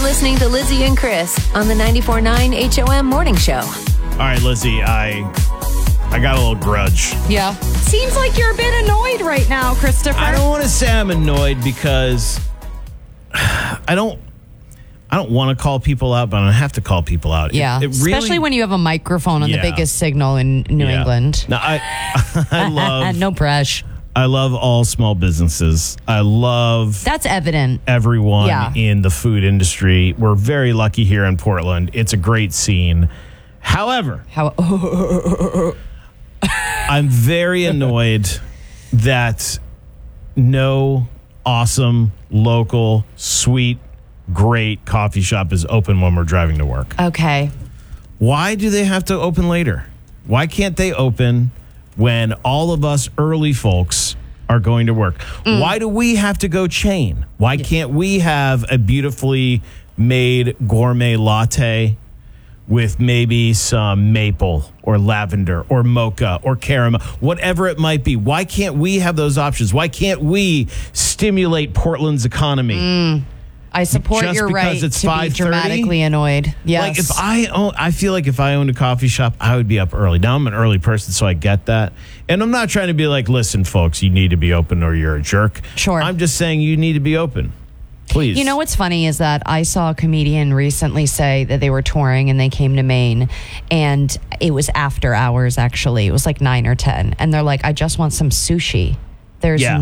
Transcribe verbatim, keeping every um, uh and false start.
listening to Lizzie and Chris on the ninety-four point nine H O M Morning Show. All right, Lizzie, I I got a little grudge. Yeah. Seems like you're a bit annoyed right now, Christopher. I don't want to say I'm annoyed because I don't I don't want to call people out, but I have to call people out. Yeah, It, it really, especially when you have a microphone on Yeah. the biggest signal in New yeah. England. No, I I love no pressure. I love all small businesses. I love That's evident. everyone Yeah. in the food industry. We're very lucky here in Portland. It's a great scene. However, How? I'm very annoyed that no awesome, local, sweet, great coffee shop is open when we're driving to work. Okay. Why do they have to open later? Why can't they open when all of us early folks are going to work? Mm. Why do we have to go chain? Why can't we have a beautifully made gourmet latte with maybe some maple or lavender or mocha or caramel, whatever it might be? Why can't we have those options? Why can't we stimulate Portland's economy? Mm. I support Just your because right it's to be five thirty? dramatically annoyed. Yes. Like if I own, I feel like if I owned a coffee shop, I would be up early. Now I'm an early person, so I get that. And I'm not trying to be like, listen, folks, you need to be open or you're a jerk. Sure. I'm just saying you need to be open. Please. You know what's funny is that I saw a comedian recently say that they were touring and they came to Maine, and it was after hours, actually. It was like nine or ten. And they're like, I just want some sushi. There's Yeah.